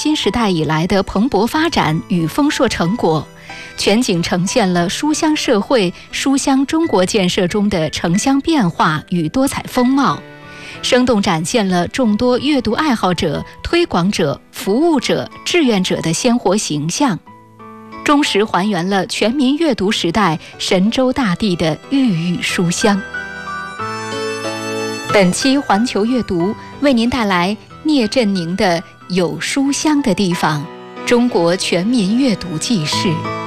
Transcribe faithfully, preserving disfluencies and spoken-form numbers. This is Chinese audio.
新时代以来的蓬勃发展与丰硕成果，全景呈现了书香社会、书香中国建设中的城乡变化与多彩风貌，生动展现了众多阅读爱好者、推广者、服务者、志愿者的鲜活形象，忠实还原了全民阅读时代神州大地的郁郁书香。本期环球阅读为您带来聂振宁的《有书香的地方：中国全民阅读纪事》。